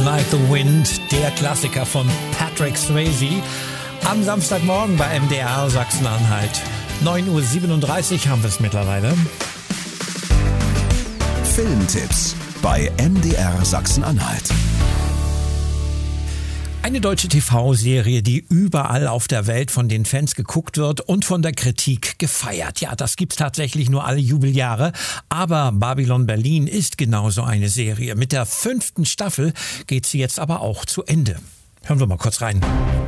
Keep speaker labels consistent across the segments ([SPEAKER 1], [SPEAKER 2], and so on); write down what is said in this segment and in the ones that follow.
[SPEAKER 1] Like the Wind, der Klassiker von Patrick Swayze. Am Samstagmorgen bei MDR Sachsen-Anhalt. 9:37 Uhr haben wir es mittlerweile.
[SPEAKER 2] Filmtipps bei MDR Sachsen-Anhalt.
[SPEAKER 1] Eine deutsche TV-Serie, die überall auf der Welt von den Fans geguckt wird und von der Kritik gefeiert. Ja, das gibt's tatsächlich nur alle Jubeljahre. Aber Babylon Berlin ist genauso eine Serie. Mit der 5. Staffel geht sie jetzt aber auch zu Ende. Hören wir mal kurz rein.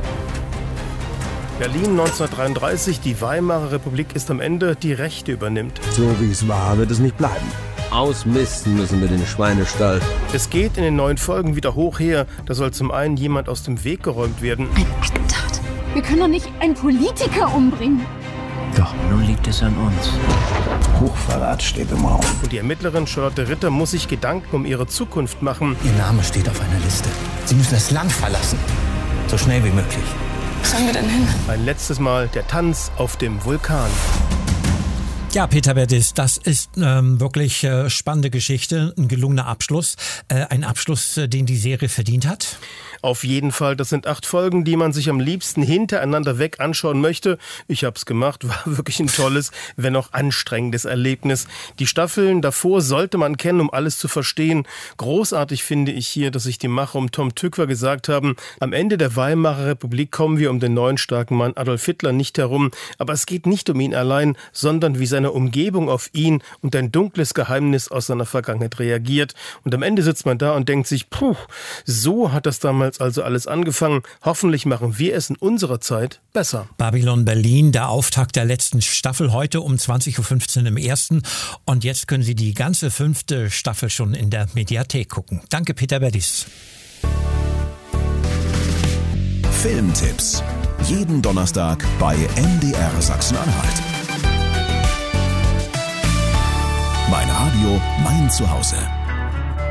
[SPEAKER 3] Berlin 1933, die Weimarer Republik ist am Ende, die Rechte übernimmt.
[SPEAKER 4] So wie es war, wird es nicht bleiben.
[SPEAKER 5] Ausmisten müssen wir den Schweinestall.
[SPEAKER 3] Es geht in den neuen Folgen wieder hoch her. Da soll zum einen jemand aus dem Weg geräumt werden.
[SPEAKER 6] Ein Attentat. Wir können doch nicht einen Politiker umbringen.
[SPEAKER 5] Doch, nun liegt es an uns.
[SPEAKER 4] Hochverrat steht im Raum.
[SPEAKER 3] Und die Ermittlerin Charlotte Ritter muss sich Gedanken um ihre Zukunft machen.
[SPEAKER 7] Ihr Name steht auf einer Liste. Sie müssen das Land verlassen. So schnell wie möglich.
[SPEAKER 6] Wo sollen wir denn hin?
[SPEAKER 3] Ein letztes Mal der Tanz auf dem Vulkan.
[SPEAKER 1] Ja, Peter Bettis, das ist wirklich spannende Geschichte, ein gelungener Abschluss. Ein Abschluss, den die Serie verdient hat.
[SPEAKER 3] Auf jeden Fall, das sind 8 Folgen, die man sich am liebsten hintereinander weg anschauen möchte. Ich hab's gemacht, war wirklich ein tolles, wenn auch anstrengendes Erlebnis. Die Staffeln davor sollte man kennen, um alles zu verstehen. Großartig finde ich hier, dass sich die Macher um Tom Tykwer gesagt haben, am Ende der Weimarer Republik kommen wir um den neuen starken Mann Adolf Hitler nicht herum. Aber es geht nicht um ihn allein, sondern wie seine Umgebung auf ihn und ein dunkles Geheimnis aus seiner Vergangenheit reagiert. Und am Ende sitzt man da und denkt sich, so hat das damals also alles angefangen. Hoffentlich machen wir es in unserer Zeit besser.
[SPEAKER 1] Babylon Berlin, der Auftakt der letzten Staffel, heute um 20:15 Uhr im ersten. Und jetzt können Sie die ganze 5. Staffel schon in der Mediathek gucken. Danke, Peter Bettis.
[SPEAKER 2] Filmtipps. Jeden Donnerstag bei MDR Sachsen-Anhalt. Mein Radio, mein Zuhause.